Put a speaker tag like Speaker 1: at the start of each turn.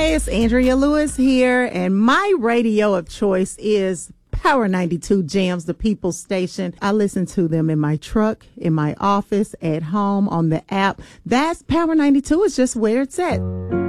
Speaker 1: Hey, it's Andrea Lewis here, and my radio of choice is Power 92 Jams, the People's Station. I listen to them in my truck, in my office, at home, on the app. That's Power 92. It's just where it's at.